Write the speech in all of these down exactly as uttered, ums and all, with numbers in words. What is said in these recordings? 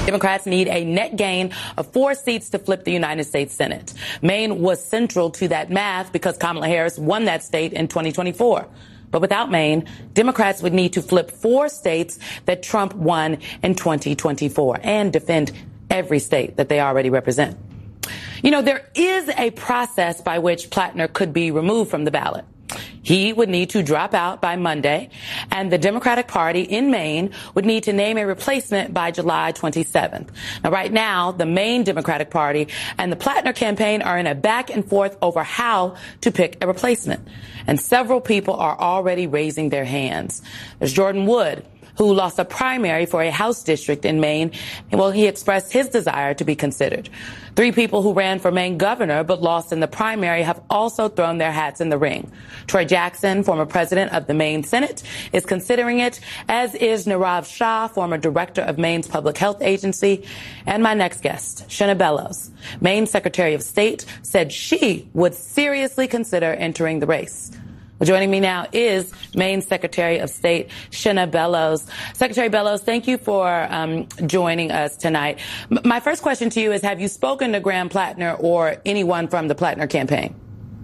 Democrats need a net gain of four seats to flip the United States Senate. Maine was central to that math because Kamala Harris won that state in twenty twenty-four. But without Maine, Democrats would need to flip four states that Trump won in twenty twenty-four and defend every state that they already represent. You know, there is a process by which Plattner could be removed from the ballot. He would need to drop out by Monday, and the Democratic Party in Maine would need to name a replacement by July twenty-seventh. Now, right now, the Maine Democratic Party and the Plattner campaign are in a back and forth over how to pick a replacement. And several people are already raising their hands. There's Jordan Wood, who lost a primary for a House district in Maine. Well, he expressed his desire to be considered. Three people who ran for Maine governor but lost in the primary have also thrown their hats in the ring. Troy Jackson, former president of the Maine Senate, is considering it, as is Nirav Shah, former director of Maine's public health agency. And my next guest, Shenna Bellows, Maine Secretary of State, said she would seriously consider entering the race. Well, joining me now is Maine Secretary of State Shenna Bellows. Secretary Bellows, thank you for um, joining us tonight. M- my first question to you is, have you spoken to Graham Plattner or anyone from the Plattner campaign?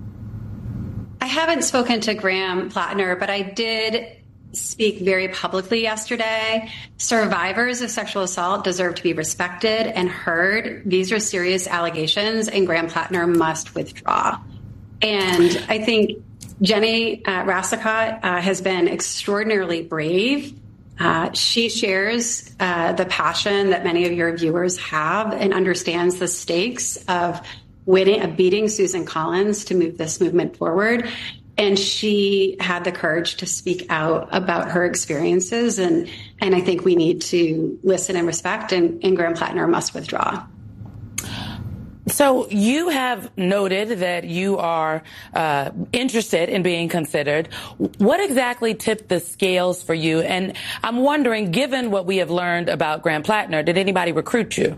I haven't spoken to Graham Plattner, but I did speak very publicly yesterday. Survivors of sexual assault deserve to be respected and heard. These are serious allegations, and Graham Plattner must withdraw. And I think Jenny uh, Rassicot uh, has been extraordinarily brave. Uh, she shares uh, the passion that many of your viewers have and understands the stakes of winning, of beating Susan Collins to move this movement forward. And she had the courage to speak out about her experiences. And, and I think we need to listen and respect, and, and Graham Plattner must withdraw. So you have noted that you are uh, interested in being considered. What exactly tipped the scales for you? And I'm wondering, given what we have learned about Graham Plattner, did anybody recruit you?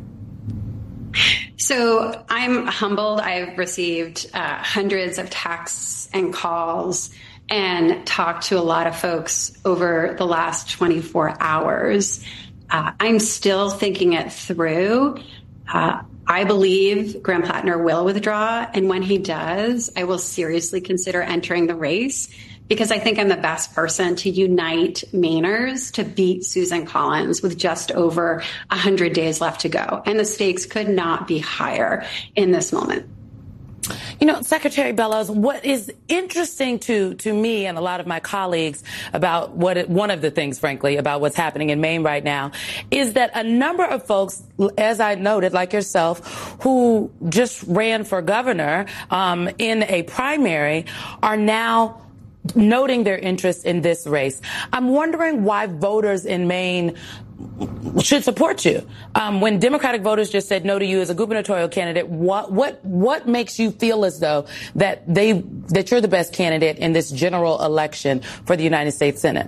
So I'm humbled. I've received uh, hundreds of texts and calls and talked to a lot of folks over the last twenty-four hours. Uh, I'm still thinking it through. Uh, I believe Graham Plattner will withdraw, and when he does, I will seriously consider entering the race, because I think I'm the best person to unite Mainers to beat Susan Collins with just over one hundred days left to go. And the stakes could not be higher in this moment. You know, Secretary Bellows, what is interesting to, to me and a lot of my colleagues about what it, one of the things, frankly, about what's happening in Maine right now is that a number of folks, as I noted, like yourself, who just ran for governor um, in a primary are now noting their interest in this race. I'm wondering why voters in Maine should support you. Um, when Democratic voters just said no to you as a gubernatorial candidate, what what what makes you feel as though that they that you're the best candidate in this general election for the United States Senate?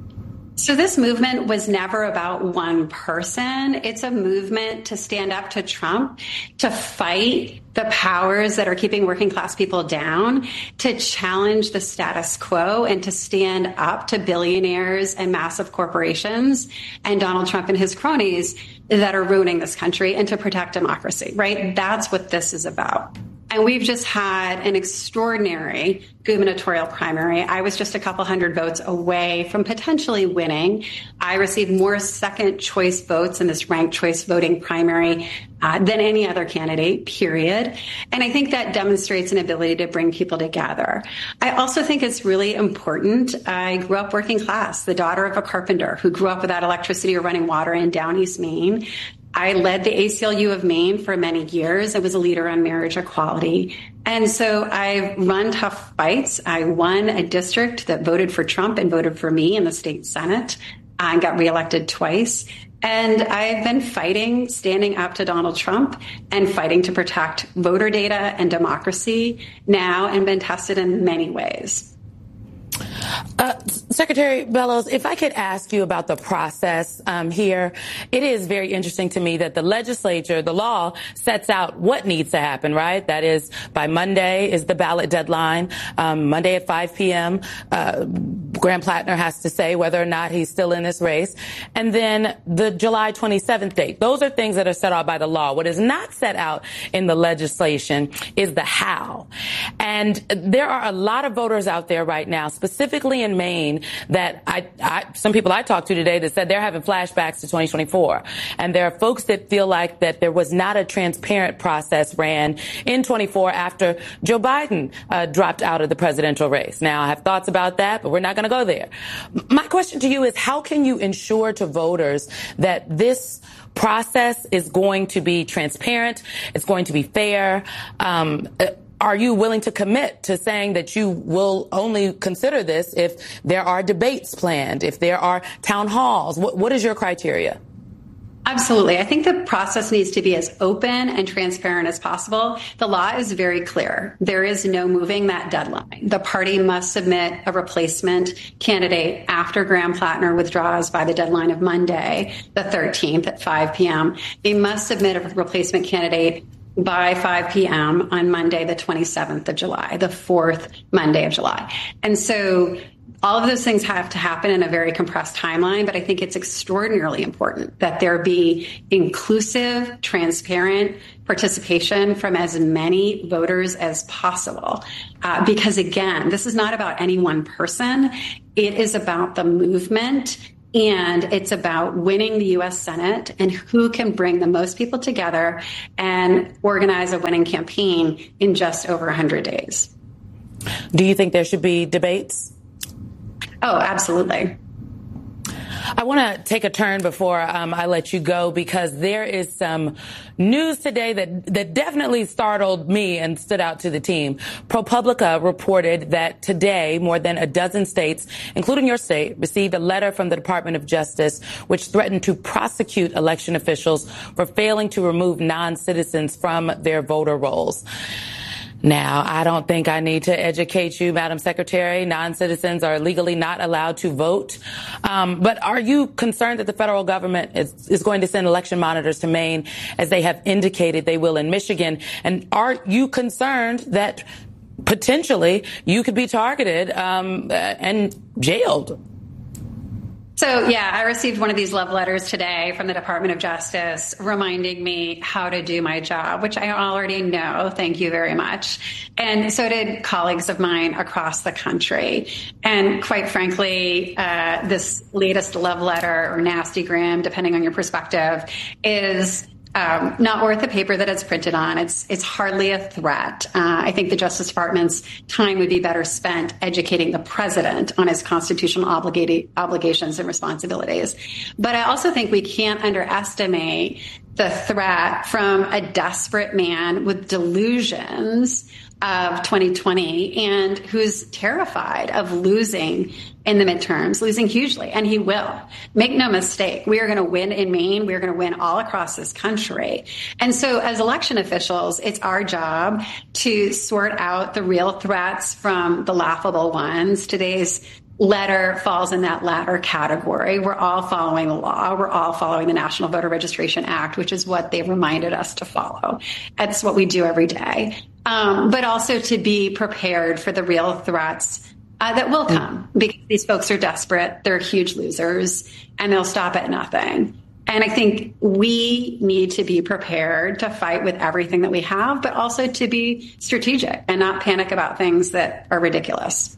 So this movement was never about one person. It's a movement to stand up to Trump, to fight the powers that are keeping working class people down, to challenge the status quo, and to stand up to billionaires and massive corporations and Donald Trump and his cronies that are ruining this country, and to protect democracy, right? That's what this is about. And we've just had an extraordinary gubernatorial primary. I was just a couple hundred votes away from potentially winning. I received more second choice votes in this ranked choice voting primary uh, than any other candidate, period. And I think that demonstrates an ability to bring people together. I also think it's really important. I grew up working class, the daughter of a carpenter who grew up without electricity or running water in Down East Maine. I led the A C L U of Maine for many years. I was a leader on marriage equality. And so I've run tough fights. I won a district that voted for Trump and voted for me in the state Senate and got reelected twice. And I've been fighting, standing up to Donald Trump and fighting to protect voter data and democracy now, and been tested in many ways. Uh, Secretary Bellows, if I could ask you about the process um, here, it is very interesting to me that the legislature, the law, sets out what needs to happen, right? That is, by Monday is the ballot deadline, um, Monday at five p.m. Uh, Graham Plattner has to say whether or not he's still in this race. And then the July twenty-seventh date. Those are things that are set out by the law. What is not set out in the legislation is the how. And there are a lot of voters out there right now, specifically in Maine, that I, I some people I talked to today that said they're having flashbacks to twenty twenty-four. And there are folks that feel like that there was not a transparent process ran in twenty-four after Joe Biden uh, dropped out of the presidential race. Now, I have thoughts about that, but we're not going to go there. My question to you is, how can you ensure to voters that this process is going to be transparent, it's going to be fair? Um, Are you willing to commit to saying that you will only consider this if there are debates planned, if there are town halls? What, what is your criteria? Absolutely. I think the process needs to be as open and transparent as possible. The law is very clear. There is no moving that deadline. The party must submit a replacement candidate after Graham Plattner withdraws by the deadline of Monday, the thirteenth at five p.m. They must submit a replacement candidate by five p.m. on Monday, the twenty-seventh of July, the fourth Monday of July. And so all of those things have to happen in a very compressed timeline, but I think it's extraordinarily important that there be inclusive, transparent participation from as many voters as possible. Uh, because again, this is not about any one person. It is about the movement, and it's about winning the U S Senate and who can bring the most people together and organize a winning campaign in just over one hundred days. Do you think there should be debates? Oh, absolutely. I want to take a turn before um, I let you go, because there is some news today that, that definitely startled me and stood out to the team. ProPublica reported that today more than a dozen states, including your state, received a letter from the Department of Justice which threatened to prosecute election officials for failing to remove non-citizens from their voter rolls. Now, I don't think I need to educate you, Madam Secretary. Non-citizens are legally not allowed to vote. Um, but are you concerned that the federal government is, is going to send election monitors to Maine, as they have indicated they will in Michigan? And are you concerned that potentially you could be targeted um, and jailed? So, yeah, I received one of these love letters today from the Department of Justice reminding me how to do my job, which I already know. Thank you very much. And so did colleagues of mine across the country. And quite frankly, uh, this latest love letter, or nastygram, depending on your perspective, is Um, not worth the paper that it's printed on. It's it's hardly a threat. Uh, I think the Justice Department's time would be better spent educating the president on his constitutional obligated obligations and responsibilities. But I also think we can't underestimate the threat from a desperate man with delusions of twenty twenty and who's terrified of losing in the midterms, losing hugely, and he will. Make no mistake, we are going to win in Maine. We are going to win all across this country. And so as election officials, it's our job to sort out the real threats from the laughable ones. Today's letter falls in that latter category. We're all following the law. We're all following the National Voter Registration Act, which is what they've reminded us to follow. That's what we do every day. Um, but also to be prepared for the real threats uh, that will come, because these folks are desperate. They're huge losers, and they'll stop at nothing. And I think we need to be prepared to fight with everything that we have, but also to be strategic and not panic about things that are ridiculous.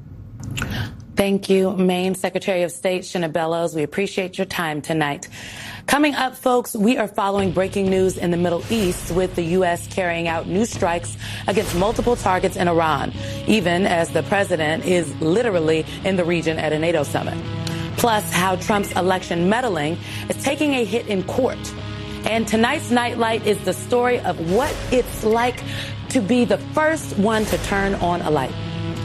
Thank you, Maine Secretary of State Shenna Bellows. We appreciate your time tonight. Coming up, folks, we are following breaking news in the Middle East, with the U S carrying out new strikes against multiple targets in Iran, even as the president is literally in the region at a NATO summit. Plus, how Trump's election meddling is taking a hit in court. And tonight's Nightlight is the story of what it's like to be the first one to turn on a light.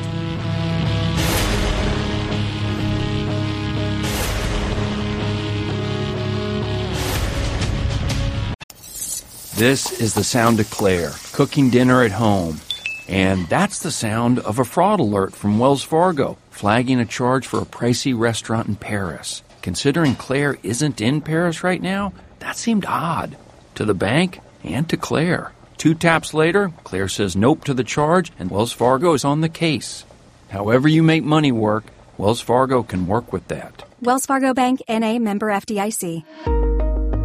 This is the sound of Claire, cooking dinner at home. And that's the sound of a fraud alert from Wells Fargo, flagging a charge for a pricey restaurant in Paris. Considering Claire isn't in Paris right now, that seemed odd to the bank and to Claire. Two taps later, Claire says nope to the charge, and Wells Fargo is on the case. However you make money work, Wells Fargo can work with that. Wells Fargo Bank, N A, member F D I C.